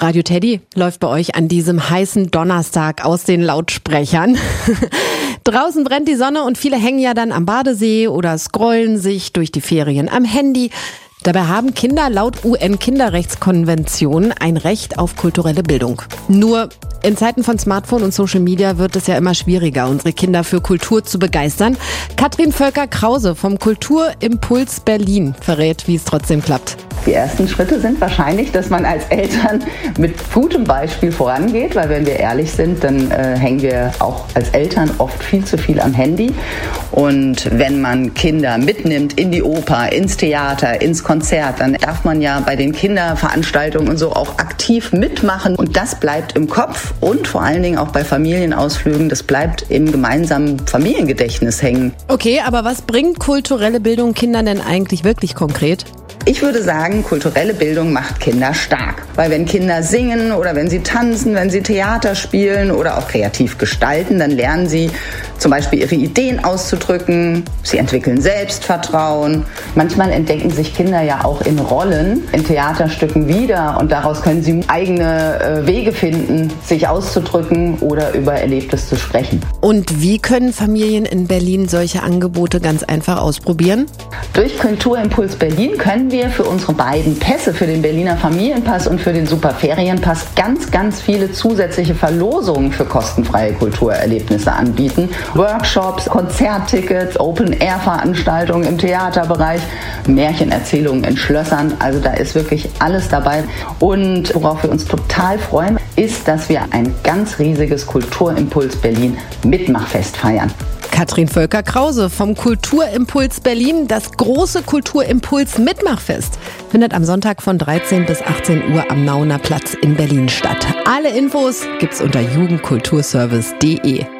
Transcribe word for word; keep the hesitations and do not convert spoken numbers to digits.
Radio Teddy läuft bei euch an diesem heißen Donnerstag aus den Lautsprechern. Draußen brennt die Sonne und viele hängen ja dann am Badesee oder scrollen sich durch die Ferien am Handy. Dabei haben Kinder laut U N-Kinderrechtskonvention ein Recht auf kulturelle Bildung. Nur in Zeiten von Smartphone und Social Media wird es ja immer schwieriger, unsere Kinder für Kultur zu begeistern. Katrin Völker-Krause vom Kulturimpuls Berlin verrät, wie es trotzdem klappt. Die ersten Schritte sind wahrscheinlich, dass man als Eltern mit gutem Beispiel vorangeht, weil wenn wir ehrlich sind, dann äh, hängen wir auch als Eltern oft viel zu viel am Handy. Und wenn man Kinder mitnimmt in die Oper, ins Theater, ins Konzert, dann darf man ja bei den Kinderveranstaltungen und so auch aktiv mitmachen. Und das bleibt im Kopf und vor allen Dingen auch bei Familienausflügen, das bleibt im gemeinsamen Familiengedächtnis hängen. Okay, aber was bringt kulturelle Bildung Kindern denn eigentlich wirklich konkret? Ich würde sagen, kulturelle Bildung macht Kinder stark. Weil wenn Kinder singen oder wenn sie tanzen, wenn sie Theater spielen oder auch kreativ gestalten, dann lernen sie zum Beispiel ihre Ideen auszudrücken. Sie entwickeln Selbstvertrauen. Manchmal entdecken sich Kinder ja auch in Rollen, in Theaterstücken wieder und daraus können sie eigene äh, Wege finden, sich auszudrücken oder über Erlebtes zu sprechen. Und wie können Familien in Berlin solche Angebote ganz einfach ausprobieren? Durch Kulturimpuls Berlin können wir für unsere beiden Pässe, für den Berliner Familienpass und für den Superferienpass, ganz, ganz viele zusätzliche Verlosungen für kostenfreie Kulturerlebnisse anbieten. Workshops, Konzerttickets, Open-Air-Veranstaltungen im Theaterbereich, Märchenerzählungen in Schlössern. Also da ist wirklich alles dabei. Und worauf wir uns total freuen, ist, dass wir ein ganz riesiges Kulturimpuls Berlin Mitmachfest feiern. Katrin Völker-Krause vom Kulturimpuls Berlin. Das große Kulturimpuls Mitmachfest findet am Sonntag von dreizehn bis achtzehn Uhr am Nauener Platz in Berlin statt. Alle Infos gibt's unter jugendkulturservice punkt de.